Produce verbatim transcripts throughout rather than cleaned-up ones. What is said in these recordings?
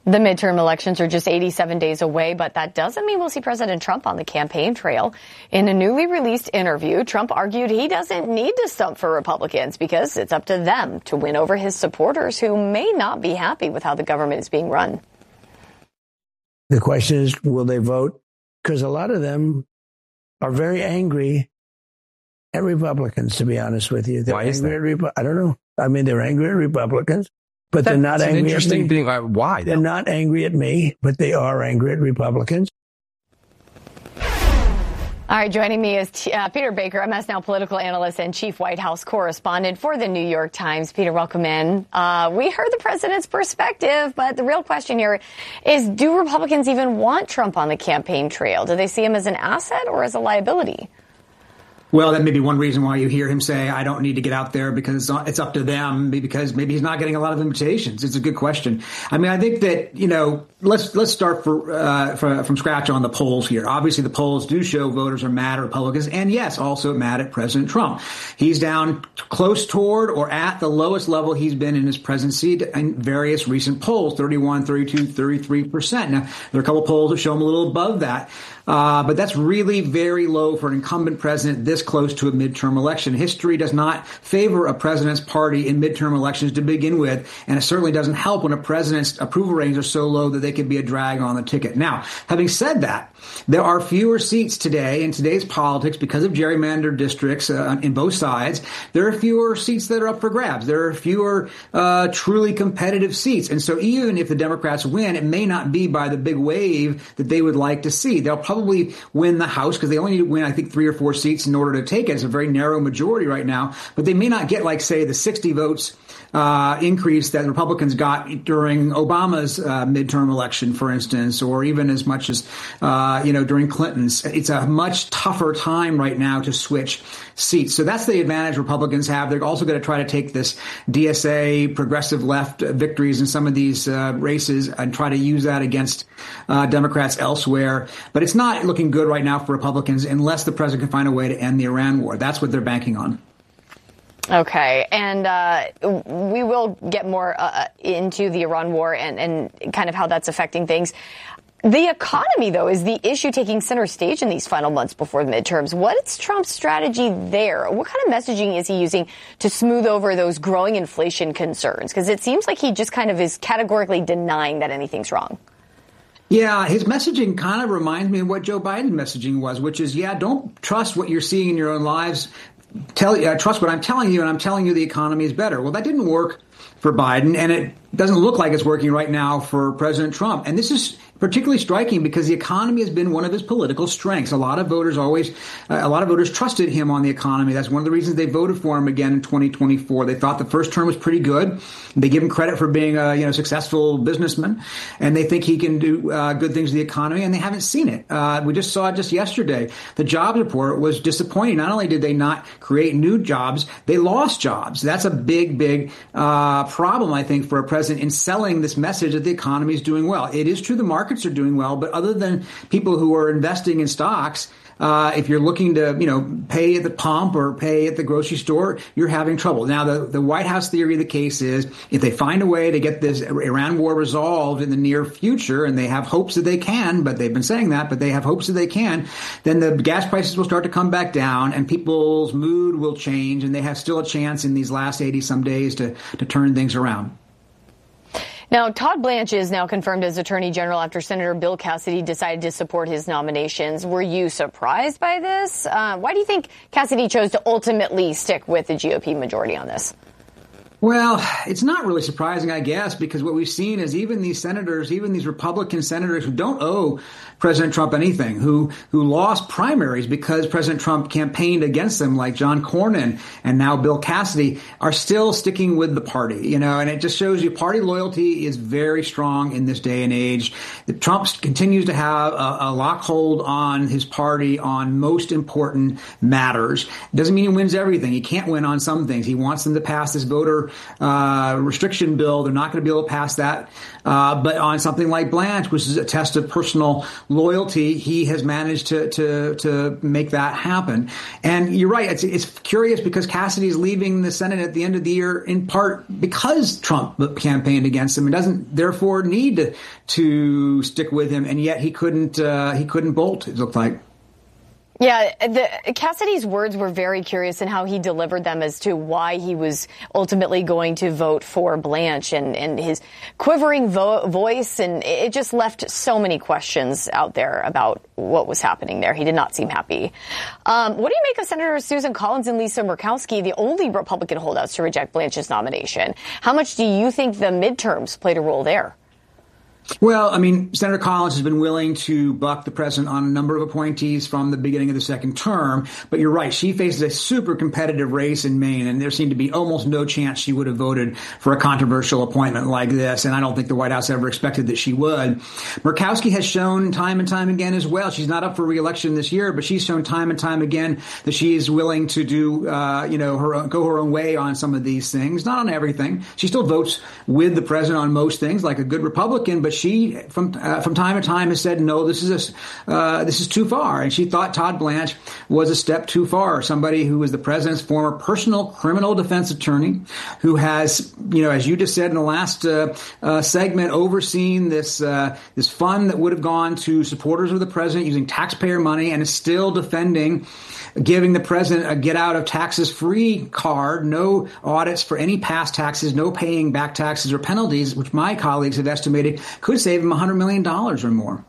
The midterm elections are just eighty-seven days away, but that doesn't mean we'll see President Trump on the campaign trail. In a newly released interview, Trump argued he doesn't need to stump for Republicans because it's up to them to win over his supporters who may not be happy with how the government is being run. The question is, will they vote? Because a lot of them are very angry at Republicans, to be honest with you. They're Why is angry that? At Repu- I don't know. I mean, they're angry at Republicans. But that, they're not angry an interesting at me. Thing. Uh, why? They're not angry at me, but they are angry at Republicans. All right, joining me is uh, Peter Baker, M S Now political analyst and chief White House correspondent for the New York Times. Peter, welcome in. Uh, we heard the president's perspective, but the real question here is, do Republicans even want Trump on the campaign trail? Do they see him as an asset or as a liability? Well, that may be one reason why you hear him say, I don't need to get out there because it's up to them, because maybe he's not getting a lot of invitations. It's a good question. I mean, I think that, you know, let's let's start for, uh, for, from scratch on the polls here. Obviously, the polls do show voters are mad at Republicans and, yes, also mad at President Trump. He's down close toward or at the lowest level he's been in his presidency in various recent polls, thirty-one, thirty-two, thirty-three percent. Now, there are a couple polls that show him a little above that. Uh, but that's really very low for an incumbent president this close to a midterm election. History does not favor a president's party in midterm elections to begin with, and it certainly doesn't help when a president's approval ratings are so low that they could be a drag on the ticket. Now, having said that, there are fewer seats today in today's politics because of gerrymandered districts uh, in both sides. There are fewer seats that are up for grabs. There are fewer uh, truly competitive seats. And so even if the Democrats win, it may not be by the big wave that they would like to see. They'll probably win the House because they only need to win, I think, three or four seats in order to take it. It's a very narrow majority right now. But they may not get, like, say, the sixty votes uh, increase that Republicans got during Obama's uh, midterm election, for instance, or even as much as, uh, you know, during Clinton's. It's a much tougher time right now to switch seats. So that's the advantage Republicans have. They're also going to try to take this D S A, progressive left victories in some of these uh, races and try to use that against uh, Democrats elsewhere. But it's not looking good right now for Republicans unless the president can find a way to end the Iran war. That's what they're banking on. Okay, and uh, we will get more uh, into the Iran war and, and kind of how that's affecting things. The economy, though, is the issue taking center stage in these final months before the midterms. What's Trump's strategy there? What kind of messaging is he using to smooth over those growing inflation concerns? Because it seems like he just kind of is categorically denying that anything's wrong. Yeah, his messaging kind of reminds me of what Joe Biden's messaging was, which is, yeah, don't trust what you're seeing in your own lives. Tell uh, trust what I'm telling you, and I'm telling you the economy is better. Well, that didn't work for Biden, and it doesn't look like it's working right now for President Trump. And this is particularly striking because the economy has been one of his political strengths. A lot of voters always, uh, a lot of voters trusted him on the economy. That's one of the reasons they voted for him again in twenty twenty-four. They thought the first term was pretty good. They give him credit for being a you know successful businessman, and they think he can do uh, good things to the economy, and they haven't seen it. Uh, we just saw it just yesterday. The jobs report was disappointing. Not only did they not create new jobs, they lost jobs. That's a big, big uh, problem, I think, for a president in selling this message that the economy is doing well. It is true the markets are doing well, but other than people who are investing in stocks, Uh, if you're looking to, you know, pay at the pump or pay at the grocery store, you're having trouble. Now, the, the White House theory of the case is if they find a way to get this Iran war resolved in the near future, and they have hopes that they can, but they've been saying that, but they have hopes that they can, then the gas prices will start to come back down and people's mood will change, and they have still a chance in these last eighty some days to, to turn things around. Now, Todd Blanche is now confirmed as Attorney General after Senator Bill Cassidy decided to support his nominations. Were you surprised by this? Uh, why do you think Cassidy chose to ultimately stick with the G O P majority on this? Well, it's not really surprising, I guess, because what we've seen is even these senators, even these Republican senators who don't owe President Trump anything, who who lost primaries because President Trump campaigned against them, like John Cornyn and now Bill Cassidy, are still sticking with the party, you know, and it just shows you party loyalty is very strong in this day and age. Trump continues to have a, a lockhold on his party on most important matters. Doesn't mean he wins everything. He can't win on some things. He wants them to pass this voter border uh, restriction bill. They're not going to be able to pass that. Uh, but on something like Blanche, which is a test of personal loyalty, he has managed to to to make that happen. And you're right. It's it's curious because Cassidy is leaving the Senate at the end of the year in part because Trump campaigned against him and doesn't therefore need to, to stick with him. And yet he couldn't uh, he couldn't bolt, it looked like. Yeah, the, Cassidy's words were very curious in how he delivered them as to why he was ultimately going to vote for Blanche, and, and his quivering vo- voice, and it just left so many questions out there about what was happening there. He did not seem happy. Um, what do you make of Senators Susan Collins and Lisa Murkowski, the only Republican holdouts to reject Blanche's nomination? How much do you think the midterms played a role there? Well, I mean, Senator Collins has been willing to buck the president on a number of appointees from the beginning of the second term. But you're right. She faces a super competitive race in Maine, and there seemed to be almost no chance she would have voted for a controversial appointment like this. And I don't think the White House ever expected that she would. Murkowski has shown time and time again as well. She's not up for re-election this year, but she's shown time and time again that she is willing to do, uh, you know, her go her own way on some of these things. Not on everything. She still votes with the president on most things, like a good Republican, but she, from uh, from time to time, has said, no, this is a, uh, this is too far. And she thought Todd Blanche was a step too far. Somebody who was the president's former personal criminal defense attorney, who has, you know, as you just said in the last uh, uh, segment, overseen this uh, this fund that would have gone to supporters of the president using taxpayer money, and is still defending giving the president a get out of taxes free card, no audits for any past taxes, no paying back taxes or penalties, which my colleagues have estimated could save him one hundred million dollars or more.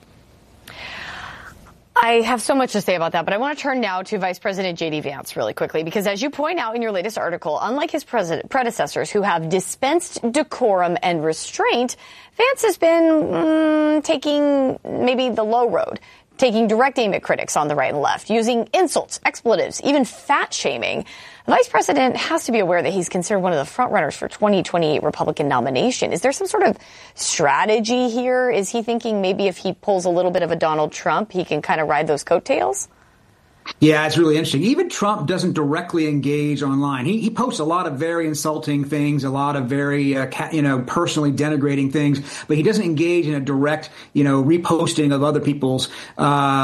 I have so much to say about that, but I want to turn now to Vice President J D. Vance really quickly, because as you point out in your latest article, unlike his president, predecessors who have dispensed decorum and restraint, Vance has been mm, taking maybe the low road, taking direct aim at critics on the right and left, using insults, expletives, even fat shaming. The vice president has to be aware that he's considered one of the frontrunners for twenty twenty-eight Republican nomination. Is there some sort of strategy here? Is he thinking maybe if he pulls a little bit of a Donald Trump, he can kind of ride those coattails? Yeah, it's really interesting. Even Trump doesn't directly engage online. He, he posts a lot of very insulting things, a lot of very, uh, ca- you know, personally denigrating things, but he doesn't engage in a direct, you know, reposting of other people's uh,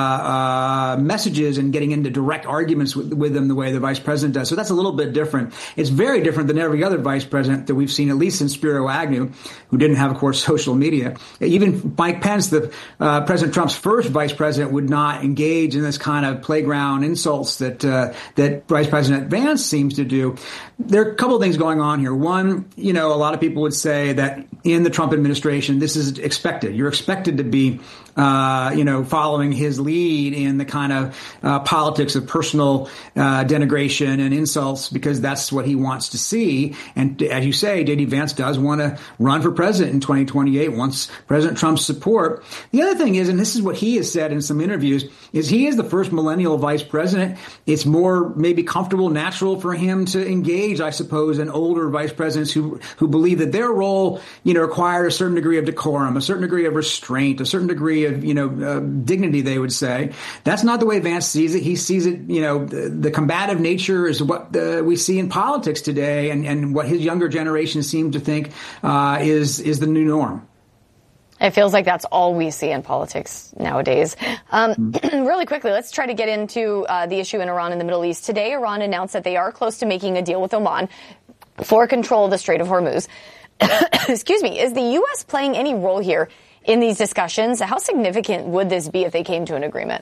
uh, messages and getting into direct arguments with, with them the way the vice president does. So that's a little bit different. It's very different than every other vice president that we've seen, at least since Spiro Agnew, who didn't have, of course, social media. Even Mike Pence, the uh, President Trump's first vice president, would not engage in this kind of playground insults that uh, that Vice President Vance seems to do. There are a couple of things going on here. One, you know, a lot of people would say that in the Trump administration, this is expected. You're expected to be, uh, you know, following his lead in the kind of uh, politics of personal uh, denigration and insults, because that's what he wants to see. And as you say, J D. Vance does want to run for president in twenty twenty-eight, wants President Trump's support. The other thing is, and this is what he has said in some interviews, is he is the first millennial vice president. It's more maybe comfortable, natural for him to engage, I suppose, in older vice presidents who who believe that their role, you know, required a certain degree of decorum, a certain degree of restraint, a certain degree of, you know, uh, dignity, they would say. That's not the way Vance sees it. He sees it, you know, the, the combative nature is what uh, we see in politics today, and, and what his younger generation seem to think uh, is is the new norm. It feels like that's all we see in politics nowadays. Um, really quickly, let's try to get into uh, the issue in Iran and the Middle East. Today, Iran announced that they are close to making a deal with Oman for control of the Strait of Hormuz. Excuse me. Is the U S playing any role here in these discussions? How significant would this be if they came to an agreement?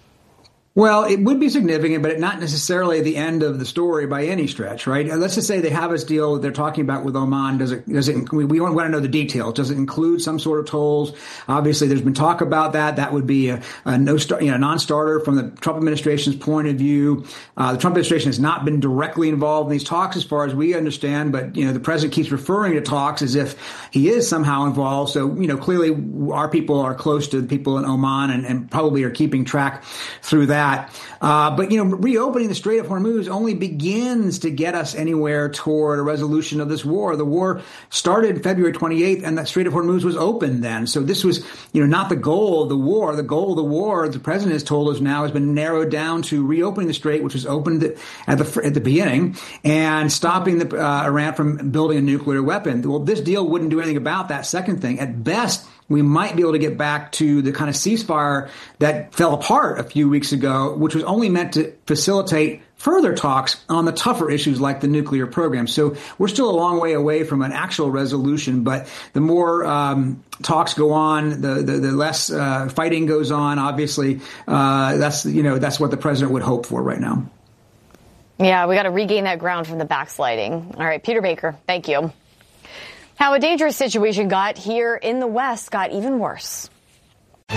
Well, it would be significant, but not necessarily the end of the story by any stretch, right? Let's just say they have this deal that they're talking about with Oman. Does it, does it, we want to know the details. Does it include some sort of tolls? Obviously, there's been talk about that. That would be a, a no start, you know, non-starter from the Trump administration's point of view. Uh, the Trump administration has not been directly involved in these talks as far as we understand, but, you know, the president keeps referring to talks as if he is somehow involved. So, you know, clearly our people are close to the people in Oman, and, and probably are keeping track through that. that. Uh, but, you know, reopening the Strait of Hormuz only begins to get us anywhere toward a resolution of this war. The war started February twenty-eighth, and the Strait of Hormuz was open then. So this was, you know, not the goal of the war. The goal of the war, the president has told us now, has been narrowed down to reopening the strait, which was opened at the at the beginning, and stopping the uh, Iran from building a nuclear weapon. Well, this deal wouldn't do anything about that second thing. At best, we might be able to get back to the kind of ceasefire that fell apart a few weeks ago, which was only meant to facilitate further talks on the tougher issues like the nuclear program. So we're still a long way away from an actual resolution, but the more um, talks go on, the the, the less uh, fighting goes on. Obviously, uh, that's you know that's what the president would hope for right now. Yeah, we got to regain that ground from the backsliding. All right, Peter Baker, thank you. How a dangerous situation got here in the West got even worse.